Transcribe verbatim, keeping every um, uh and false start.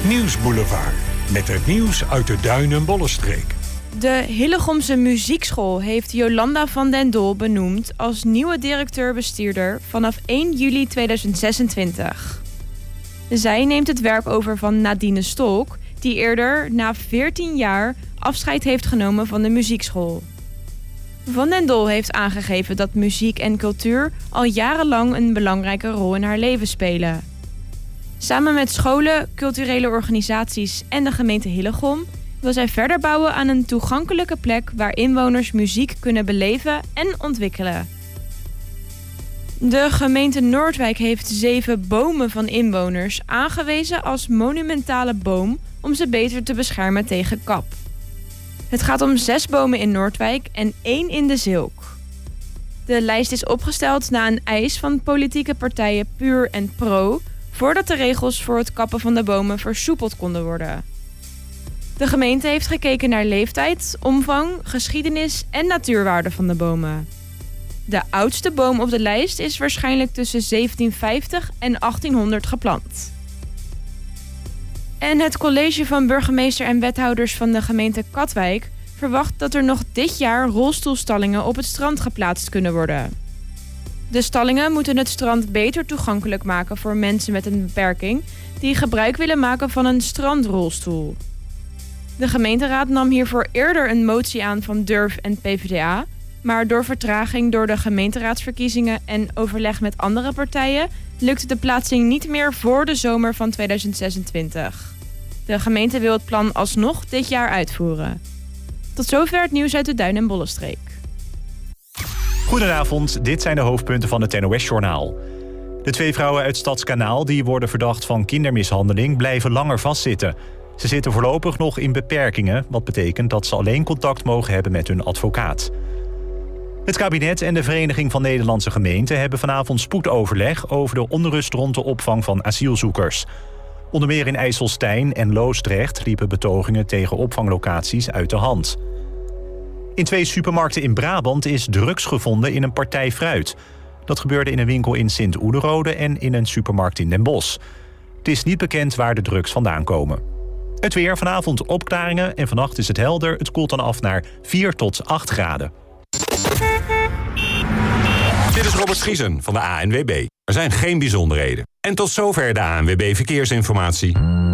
Nieuwsboulevard. Met het nieuws uit de Duin- en Bollenstreek. De Hillegomse Muziekschool heeft Jolanda van den Dol benoemd als nieuwe directeur-bestuurder vanaf één juli tweeduizend zesentwintig. Zij neemt het werk over van Nadine Stolk, die eerder na veertien jaar afscheid heeft genomen van de muziekschool. Van den Dol heeft aangegeven dat muziek en cultuur al jarenlang een belangrijke rol in haar leven spelen. Samen met scholen, culturele organisaties en de gemeente Hillegom wil zij verder bouwen aan een toegankelijke plek waar inwoners muziek kunnen beleven en ontwikkelen. De gemeente Noordwijk heeft zeven bomen van inwoners aangewezen als monumentale boom om ze beter te beschermen tegen kap. Het gaat om zes bomen in Noordwijk en één in de Zilk. De lijst is opgesteld na een eis van politieke partijen Puur en Pro, voordat de regels voor het kappen van de bomen versoepeld konden worden. De gemeente heeft gekeken naar leeftijd, omvang, geschiedenis en natuurwaarde van de bomen. De oudste boom op de lijst is waarschijnlijk tussen zeventienhonderdvijftig en achttienhonderd geplant. En het college van burgemeester en wethouders van de gemeente Katwijk verwacht dat er nog dit jaar rolstoelstallingen op het strand geplaatst kunnen worden. De stallingen moeten het strand beter toegankelijk maken voor mensen met een beperking die gebruik willen maken van een strandrolstoel. De gemeenteraad nam hiervoor eerder een motie aan van Durf en P v d A, maar door vertraging door de gemeenteraadsverkiezingen en overleg met andere partijen lukte de plaatsing niet meer voor de zomer van tweeduizend zesentwintig. De gemeente wil het plan alsnog dit jaar uitvoeren. Tot zover het nieuws uit de Duin- en Bollenstreek. Goedenavond, dit zijn de hoofdpunten van het N O S-journaal. De twee vrouwen uit Stadskanaal die worden verdacht van kindermishandeling blijven langer vastzitten. Ze zitten voorlopig nog in beperkingen, wat betekent dat ze alleen contact mogen hebben met hun advocaat. Het kabinet en de Vereniging van Nederlandse Gemeenten hebben vanavond spoedoverleg over de onrust rond de opvang van asielzoekers. Onder meer in IJsselstein en Loosdrecht liepen betogingen tegen opvanglocaties uit de hand. In twee supermarkten in Brabant is drugs gevonden in een partij fruit. Dat gebeurde in een winkel in Sint-Oederode en in een supermarkt in Den Bosch. Het is niet bekend waar de drugs vandaan komen. Het weer, vanavond opklaringen en vannacht is het helder. Het koelt dan af naar vier tot acht graden. Dit is Robert Schiesen van de A N W B. Er zijn geen bijzonderheden. En tot zover de A N W B Verkeersinformatie.